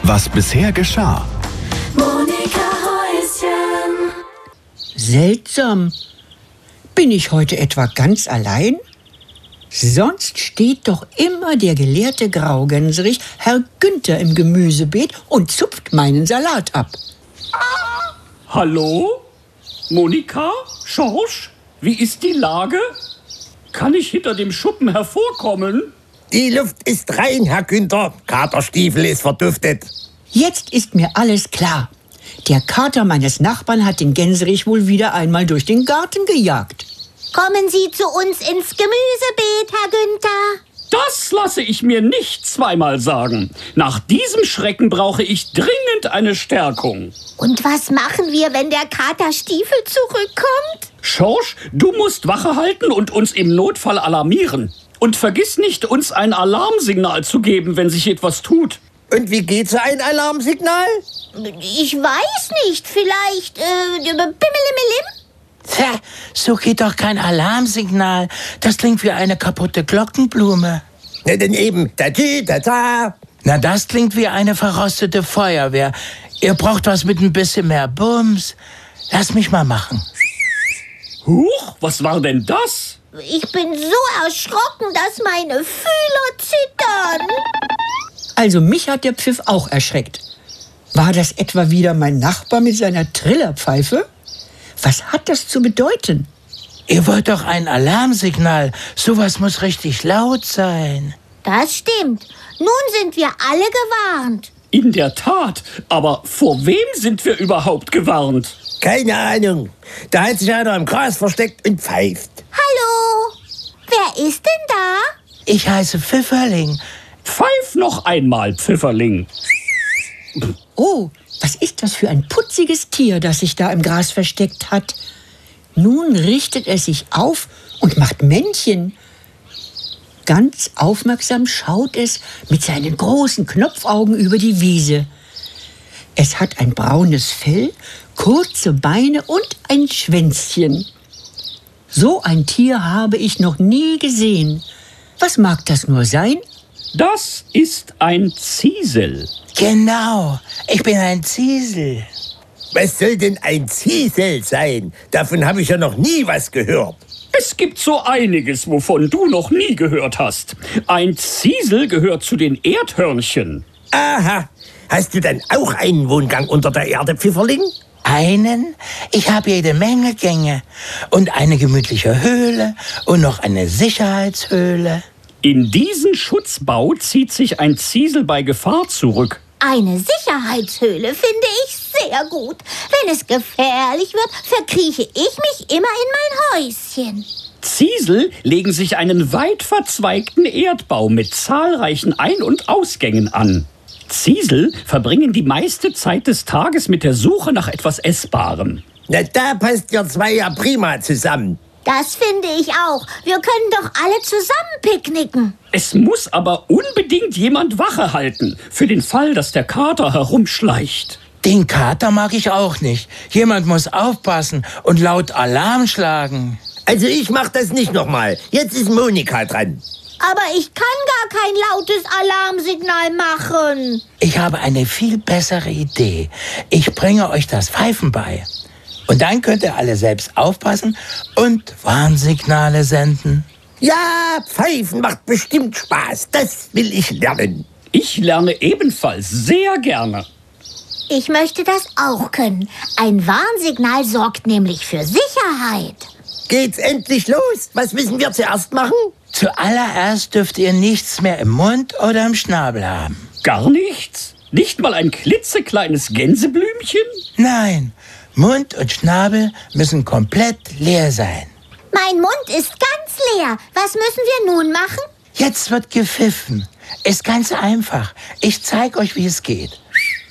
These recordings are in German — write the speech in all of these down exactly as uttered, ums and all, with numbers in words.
was bisher geschah. Monika Häuschen. Seltsam. Bin ich heute etwa ganz allein? Sonst steht doch immer der gelehrte Graugänserich, Herr Günther, im Gemüsebeet und zupft meinen Salat ab. Hallo? Monika? Schorsch? Wie ist die Lage? Kann ich hinter dem Schuppen hervorkommen? Die Luft ist rein, Herr Günther. Katerstiefel ist verduftet. Jetzt ist mir alles klar. Der Kater meines Nachbarn hat den Gänserich wohl wieder einmal durch den Garten gejagt. Kommen Sie zu uns ins Gemüsebeet, Herr Günther. Das lasse ich mir nicht zweimal sagen. Nach diesem Schrecken brauche ich dringend eine Stärkung. Und was machen wir, wenn der Katerstiefel zurückkommt? Schorsch, du musst Wache halten und uns im Notfall alarmieren. Und vergiss nicht, uns ein Alarmsignal zu geben, wenn sich etwas tut. Und wie geht so ein Alarmsignal? Ich weiß nicht, vielleicht äh, Bimmelimmelim? Tja, so geht doch kein Alarmsignal. Das klingt wie eine kaputte Glockenblume. Na denn eben, da-tü, da-da. Na, das klingt wie eine verrostete Feuerwehr. Ihr braucht was mit ein bisschen mehr Bums. Lass mich mal machen. Huch, was war denn das? Ich bin so erschrocken, dass meine Fühler zittern. Also mich hat der Pfiff auch erschreckt. War das etwa wieder mein Nachbar mit seiner Trillerpfeife? Was hat das zu bedeuten? Ihr wollt doch ein Alarmsignal. Sowas muss richtig laut sein. Das stimmt. Nun sind wir alle gewarnt. In der Tat. Aber vor wem sind wir überhaupt gewarnt? Keine Ahnung. Da hat sich einer im Gras versteckt und pfeift. Hallo? Wer ist denn da? Ich heiße Pfifferling. Pfeif noch einmal, Pfifferling. Oh, was ist das für ein putziges Tier, das sich da im Gras versteckt hat? Nun richtet es sich auf und macht Männchen. Ganz aufmerksam schaut es mit seinen großen Knopfaugen über die Wiese. Es hat ein braunes Fell, kurze Beine und ein Schwänzchen. So ein Tier habe ich noch nie gesehen. Was mag das nur sein? Das ist ein Ziesel. Genau, ich bin ein Ziesel. Was soll denn ein Ziesel sein? Davon habe ich ja noch nie was gehört. Es gibt so einiges, wovon du noch nie gehört hast. Ein Ziesel gehört zu den Erdhörnchen. Aha. Hast du dann auch einen Wohngang unter der Erde, Pfifferling? Einen? Ich habe jede Menge Gänge. Und eine gemütliche Höhle und noch eine Sicherheitshöhle. In diesen Schutzbau zieht sich ein Ziesel bei Gefahr zurück. Eine Sicherheitshöhle finde ich sehr gut. Wenn es gefährlich wird, verkrieche ich mich immer in mein Häuschen. Ziesel legen sich einen weit verzweigten Erdbau mit zahlreichen Ein- und Ausgängen an. Ziesel verbringen die meiste Zeit des Tages mit der Suche nach etwas Essbarem. Na, da passt ihr zwei ja prima zusammen. Das finde ich auch. Wir können doch alle zusammen picknicken. Es muss aber unbedingt jemand Wache halten, für den Fall, dass der Kater herumschleicht. Den Kater mag ich auch nicht. Jemand muss aufpassen und laut Alarm schlagen. Also ich mach das nicht nochmal. Jetzt ist Monika dran. Aber ich kann gar kein lautes Alarmsignal machen. Ich habe eine viel bessere Idee. Ich bringe euch das Pfeifen bei. Und dann könnt ihr alle selbst aufpassen und Warnsignale senden. Ja, Pfeifen macht bestimmt Spaß. Das will ich lernen. Ich lerne ebenfalls sehr gerne. Ich möchte das auch können. Ein Warnsignal sorgt nämlich für Sicherheit. Geht's endlich los? Was müssen wir zuerst machen? Zuallererst dürft ihr nichts mehr im Mund oder im Schnabel haben. Gar nichts? Nicht mal ein klitzekleines Gänseblümchen? Nein, Mund und Schnabel müssen komplett leer sein. Mein Mund ist ganz leer. Was müssen wir nun machen? Jetzt wird gepfiffen. Ist ganz einfach. Ich zeige euch, wie es geht.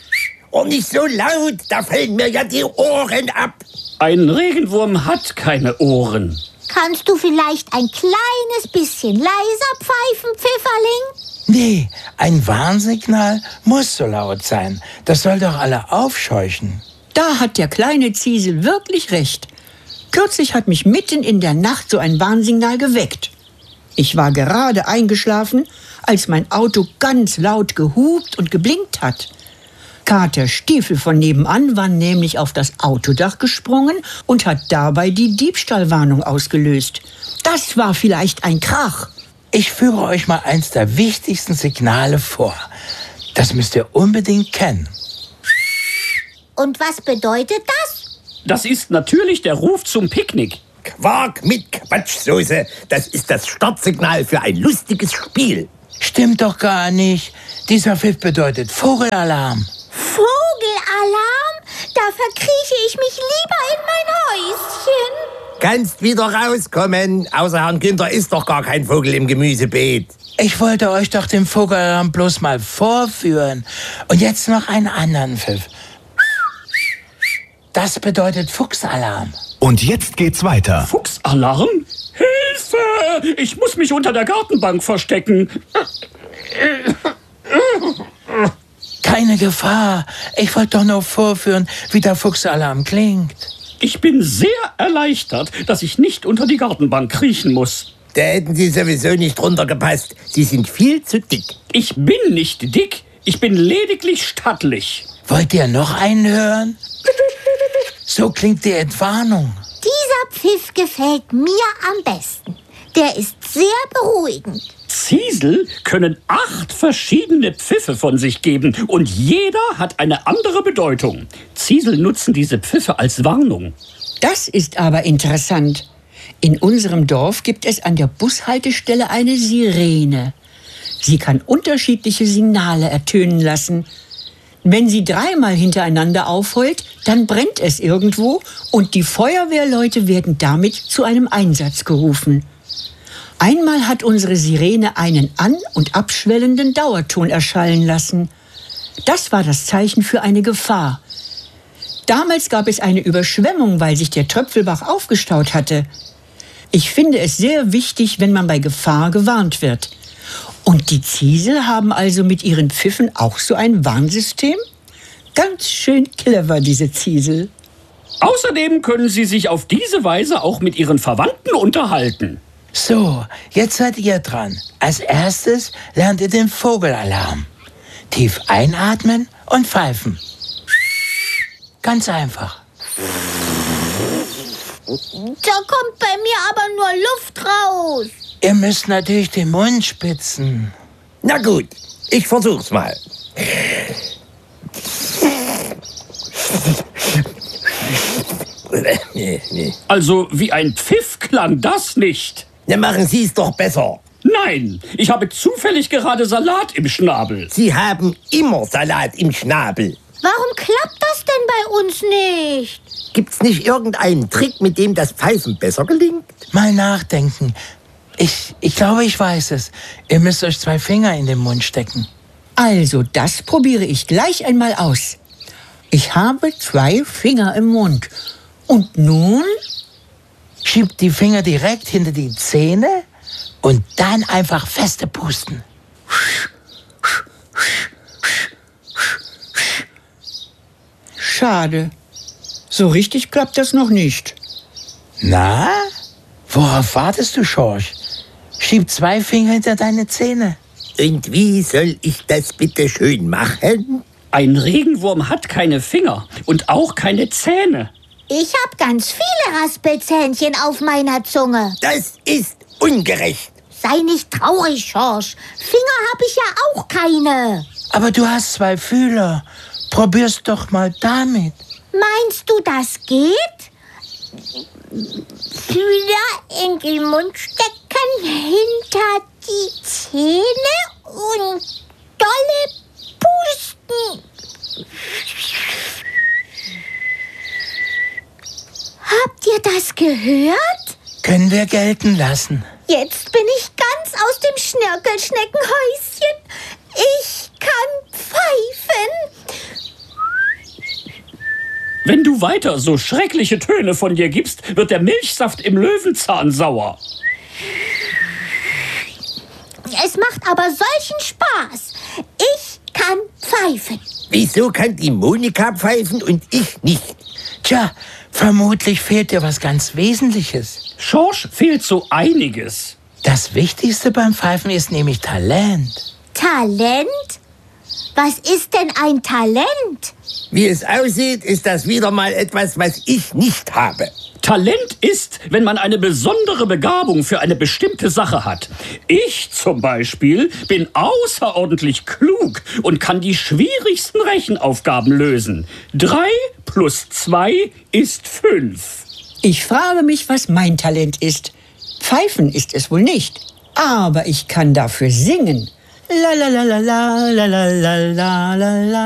Und nicht so laut, da fallen mir ja die Ohren ab. Ein Regenwurm hat keine Ohren. Kannst du vielleicht ein kleines bisschen leiser pfeifen, Pfifferling? Nee, ein Warnsignal muss so laut sein. Das soll doch alle aufscheuchen. Da hat der kleine Ziesel wirklich recht. Kürzlich hat mich mitten in der Nacht so ein Warnsignal geweckt. Ich war gerade eingeschlafen, als mein Auto ganz laut gehupt und geblinkt hat. Kater Stiefel von nebenan war nämlich auf das Autodach gesprungen und hat dabei die Diebstahlwarnung ausgelöst. Das war vielleicht ein Krach. Ich führe euch mal eins der wichtigsten Signale vor. Das müsst ihr unbedingt kennen. Und was bedeutet das? Das ist natürlich der Ruf zum Picknick. Quark mit Quatschsoße. Das ist das Startsignal für ein lustiges Spiel. Stimmt doch gar nicht. Dieser Pfiff bedeutet Vogelalarm. Vogelalarm? Da verkrieche ich mich lieber in mein Häuschen. Kannst wieder rauskommen. Außer Herrn Günther ist doch gar kein Vogel im Gemüsebeet. Ich wollte euch doch den Vogelalarm bloß mal vorführen. Und jetzt noch einen anderen Pfiff. Das bedeutet Fuchsalarm. Und jetzt geht's weiter. Fuchsalarm? Hilfe! Ich muss mich unter der Gartenbank verstecken. Keine Gefahr. Ich wollte doch nur vorführen, wie der Fuchsalarm klingt. Ich bin sehr erleichtert, dass ich nicht unter die Gartenbank kriechen muss. Da hätten Sie sowieso nicht runtergepasst. Sie sind viel zu dick. Ich bin nicht dick, ich bin lediglich stattlich. Wollt ihr noch einen hören? So klingt die Entwarnung. Dieser Pfiff gefällt mir am besten. Der ist sehr beruhigend. Ziesel können acht verschiedene Pfiffe von sich geben und jeder hat eine andere Bedeutung. Ziesel nutzen diese Pfiffe als Warnung. Das ist aber interessant. In unserem Dorf gibt es an der Bushaltestelle eine Sirene. Sie kann unterschiedliche Signale ertönen lassen. Wenn sie dreimal hintereinander aufheult, dann brennt es irgendwo und die Feuerwehrleute werden damit zu einem Einsatz gerufen. Einmal hat unsere Sirene einen an- und abschwellenden Dauerton erschallen lassen. Das war das Zeichen für eine Gefahr. Damals gab es eine Überschwemmung, weil sich der Tröpfelbach aufgestaut hatte. Ich finde es sehr wichtig, wenn man bei Gefahr gewarnt wird. Und die Ziesel haben also mit ihren Pfiffen auch so ein Warnsystem? Ganz schön clever, diese Ziesel. Außerdem können sie sich auf diese Weise auch mit ihren Verwandten unterhalten. So, jetzt seid ihr dran. Als erstes lernt ihr den Vogelalarm. Tief einatmen und pfeifen. Ganz einfach. Da kommt bei mir aber nur Luft raus. Ihr müsst natürlich den Mund spitzen. Na gut, ich versuch's mal. Nee, nee. Also wie ein Pfiff klang das nicht. Na, machen Sie es doch besser. Nein, ich habe zufällig gerade Salat im Schnabel. Sie haben immer Salat im Schnabel. Warum klappt das denn bei uns nicht? Gibt's nicht irgendeinen Trick, mit dem das Pfeifen besser gelingt? Mal nachdenken. Ich, ich glaube, ich weiß es. Ihr müsst euch zwei Finger in den Mund stecken. Also, das probiere ich gleich einmal aus. Ich habe zwei Finger im Mund. Und nun? Schiebt die Finger direkt hinter die Zähne und dann einfach feste pusten. Schade. So richtig klappt das noch nicht. Na? Worauf wartest du, Schorsch? Schieb zwei Finger hinter deine Zähne. Und wie soll ich das bitte schön machen? Ein Regenwurm hat keine Finger und auch keine Zähne. Ich habe ganz viele Raspelzähnchen auf meiner Zunge. Das ist ungerecht. Sei nicht traurig, Schorsch. Finger habe ich ja auch keine. Aber du hast zwei Fühler. Probier's doch mal damit. Meinst du, das geht? Fühler in den Mund stecken, hinter die Zähne und dolle pusten. Habt ihr das gehört? Können wir gelten lassen. Jetzt bin ich ganz aus dem Schnörkelschneckenhäuschen. Ich kann pfeifen. Wenn du weiter so schreckliche Töne von dir gibst, wird der Milchsaft im Löwenzahn sauer. Es macht aber solchen Spaß. Ich kann pfeifen. Wieso kann die Monika pfeifen und ich nicht? Tja, vermutlich fehlt dir was ganz Wesentliches. Schorsch fehlt so einiges. Das Wichtigste beim Pfeifen ist nämlich Talent. Talent? Was ist denn ein Talent? Wie es aussieht, ist das wieder mal etwas, was ich nicht habe. Talent ist, wenn man eine besondere Begabung für eine bestimmte Sache hat. Ich zum Beispiel bin außerordentlich klug und kann die schwierigsten Rechenaufgaben lösen. Drei plus zwei ist fünf. Ich frage mich, was mein Talent ist. Pfeifen ist es wohl nicht. Aber ich kann dafür singen. La la la la la la la la la la.